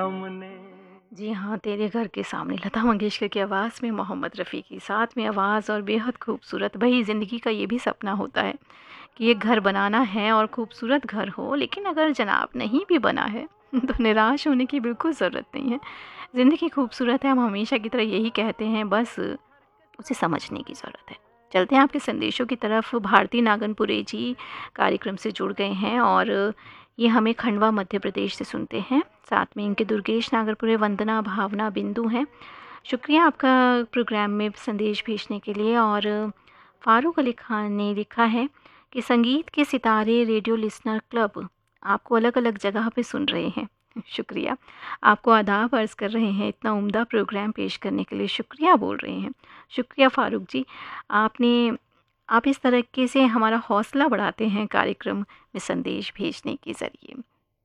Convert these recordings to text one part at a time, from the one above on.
जी हाँ, तेरे घर के सामने लता मंगेशकर की आवाज़ में मोहम्मद रफ़ी की साथ में आवाज़ और बेहद खूबसूरत। वही ज़िंदगी का ये भी सपना होता है कि एक घर बनाना है और खूबसूरत घर हो, लेकिन अगर जनाब नहीं भी बना है तो निराश होने की बिल्कुल ज़रूरत नहीं है। ज़िंदगी खूबसूरत है, हम हमेशा की तरह यही कहते हैं, बस उसे समझने की ज़रूरत है। चलते हैं आपके संदेशों की तरफ। भारती नागनपुरे जी कार्यक्रम से जुड़ गए हैं और ये हमें खंडवा मध्य प्रदेश से सुनते हैं। साथ में इनके दुर्गेश नागरपुरे, वंदना, भावना, बिंदु हैं। शुक्रिया आपका प्रोग्राम में संदेश भेजने के लिए। और फ़ारूक अली ख़ान ने लिखा है कि संगीत के सितारे रेडियो लिसनर क्लब आपको अलग-अलग जगह पे सुन रहे हैं। शुक्रिया। आपको आदाब अर्ज़ कर रहे हैं, इतना उम्दा प्रोग्राम पेश करने के लिए शुक्रिया बोल रहे हैं। शुक्रिया फ़ारूक जी। आपने आप इस तरीके से हमारा हौसला बढ़ाते हैं कार्यक्रम में संदेश भेजने के ज़रिए।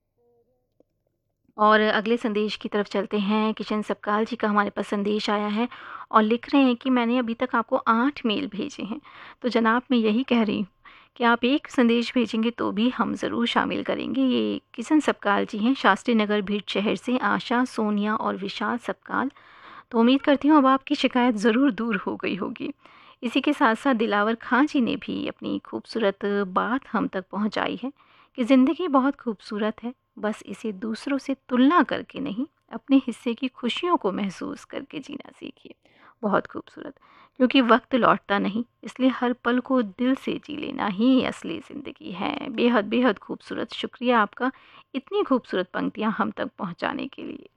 और अगले संदेश की तरफ चलते हैं। किशन सपकाल जी का हमारे पास संदेश आया है और लिख रहे हैं कि मैंने अभी तक आपको 8 मेल भेजे हैं। तो जनाब मैं यही कह रही हूँ कि आप एक संदेश भेजेंगे तो भी हम ज़रूर शामिल करेंगे। ये किशन सपकाल जी हैं, शास्त्री नगर भीड़ शहर से आशा, सोनिया और विशाल सपकाल। तो उम्मीद करती हूँ अब आपकी शिकायत ज़रूर दूर हो गई होगी। इसी के साथ साथ दिलावर खां जी ने भी अपनी खूबसूरत बात हम तक पहुँचाई है कि ज़िंदगी बहुत खूबसूरत है, बस इसे दूसरों से तुलना करके नहीं, अपने हिस्से की खुशियों को महसूस करके जीना सीखिए। बहुत खूबसूरत, क्योंकि वक्त लौटता नहीं, इसलिए हर पल को दिल से जी लेना ही असली ज़िंदगी है। बेहद बेहद खूबसूरत। शुक्रिया आपका इतनी खूबसूरत पंक्तियाँ हम तक पहुँचाने के लिए।